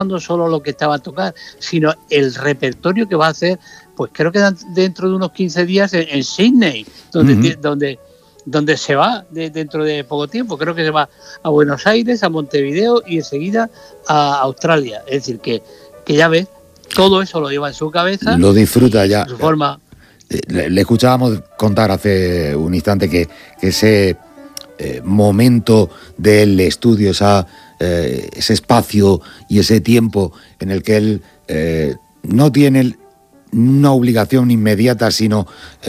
solo lo que estaba a tocar, sino el repertorio que va a hacer, pues creo que dentro de unos 15 días en Sydney, donde se va dentro de poco tiempo. Creo que se va a Buenos Aires, a Montevideo y enseguida a Australia. Es decir, que ya ves, todo eso lo lleva en su cabeza. Lo disfruta ya. Su forma. Le escuchábamos contar hace un instante que ese momento del estudio, ese espacio y ese tiempo en el que él no tiene una obligación inmediata, sino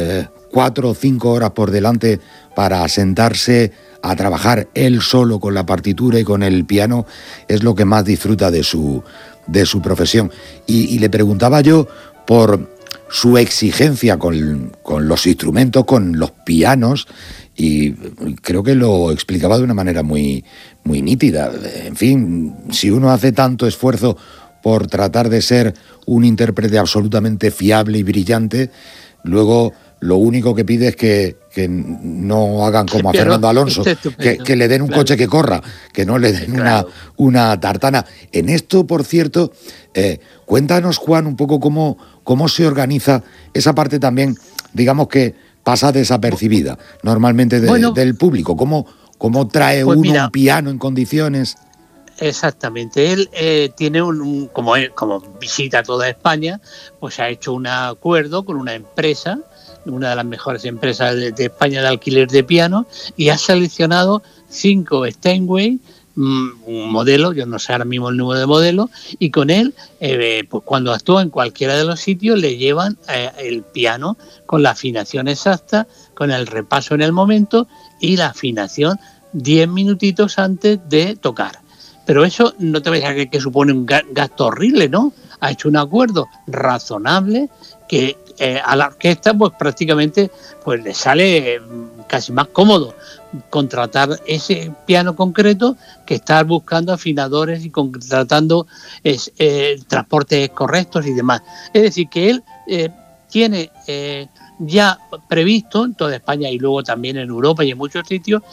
4 o 5 horas por delante para sentarse a trabajar él solo con la partitura y con el piano, es lo que más disfruta de su profesión. Y le preguntaba yo por su exigencia con los instrumentos, con los pianos, y creo que lo explicaba de una manera muy, muy nítida. En fin, si uno hace tanto esfuerzo por tratar de ser un intérprete absolutamente fiable y brillante, luego lo único que pide es que no hagan como a Fernando Alonso, que le den un coche que corra, que no le den una tartana. En esto, por cierto, cuéntanos, Juan, un poco cómo se organiza esa parte también, digamos que pasa desapercibida normalmente del público. ¿Cómo trae uno un piano en condiciones? Exactamente, él tiene como visita toda España, pues ha hecho un acuerdo con una empresa, una de las mejores empresas de España de alquiler de piano, y ha seleccionado 5 Steinway, un modelo, yo no sé ahora mismo el número de modelo, y con él, pues cuando actúa en cualquiera de los sitios, le llevan el piano con la afinación exacta, con el repaso en el momento y la afinación 10 minutitos antes de tocar. Pero eso no te vayas a creer que supone un gasto horrible, ¿no? Ha hecho un acuerdo razonable que a la orquesta pues prácticamente pues le sale casi más cómodo contratar ese piano concreto que estar buscando afinadores y contratando transportes correctos y demás. Es decir, que él tiene ya previsto en toda España y luego también en Europa y en muchos sitios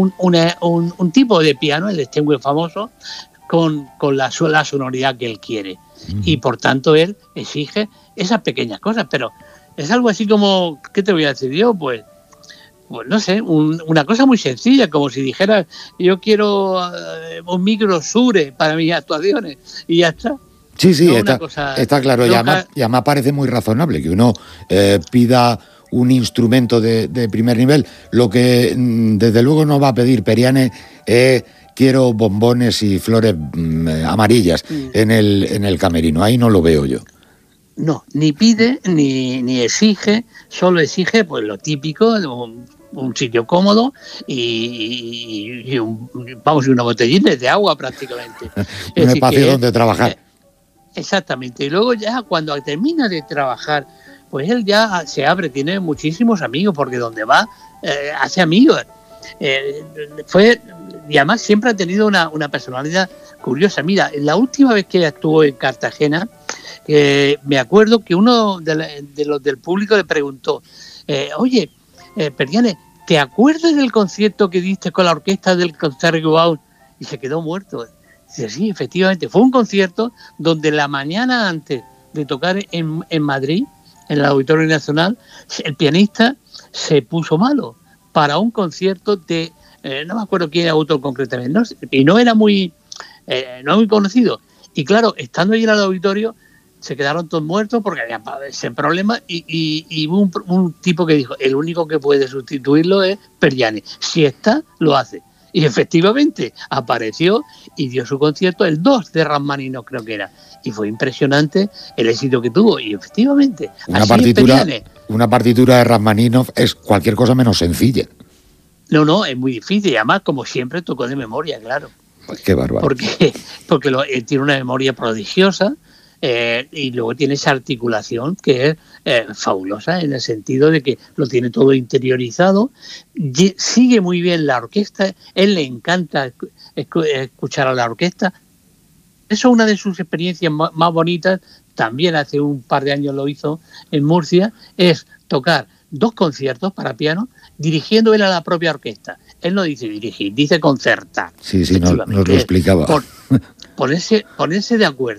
un tipo de piano, el Steinway famoso, con la sonoridad que él quiere. Y por tanto él exige esas pequeñas cosas, pero es algo así como, ¿qué te voy a decir yo? Pues no sé, una cosa muy sencilla, como si dijera, yo quiero un micro Shure para mis actuaciones y ya está. Sí, no está claro, y además parece muy razonable que uno pida un instrumento de primer nivel. Lo que desde luego no va a pedir Periane es quiero bombones y flores amarillas en el camerino, ahí no lo veo yo. No, ni pide ni exige, solo exige pues lo típico, un sitio cómodo y una botellita de agua prácticamente. Un espacio donde trabajar. Exactamente, y luego ya cuando termina de trabajar, pues él ya se abre, tiene muchísimos amigos, porque donde va hace amigos. Y además siempre ha tenido una personalidad curiosa. Mira, la última vez que actuó en Cartagena, me acuerdo que uno de los del público le preguntó, oye, Periane, ¿te acuerdas del concierto que diste con la orquesta del Concertgebouw? Y se quedó muerto. Dice, sí, efectivamente, fue un concierto donde la mañana antes de tocar en Madrid, en el Auditorio Nacional, el pianista se puso malo para un concierto de, no me acuerdo quién era autor concretamente, ¿no? Y no era muy conocido. Y claro, estando allí en el auditorio, se quedaron todos muertos porque había ese problema y hubo un tipo que dijo, el único que puede sustituirlo es Periane. Si está, lo hace. Y efectivamente apareció y dio su concierto el 2 de Rachmaninoff, creo que era. Y fue impresionante el éxito que tuvo. Y efectivamente, una partitura de Rachmaninoff es cualquier cosa menos sencilla. No, es muy difícil. Y además, como siempre, tocó de memoria, claro. Pues qué bárbaro. Porque tiene una memoria prodigiosa. Y luego tiene esa articulación que es fabulosa, en el sentido de que lo tiene todo interiorizado, sigue muy bien la orquesta, él le encanta escuchar a la orquesta. Eso es una de sus experiencias más bonitas, también hace un par de años lo hizo en Murcia, es tocar 2 conciertos para piano dirigiendo él a la propia orquesta. Él no dice dirigir, dice concertar. Sí, nos lo explicaba. ponerse de acuerdo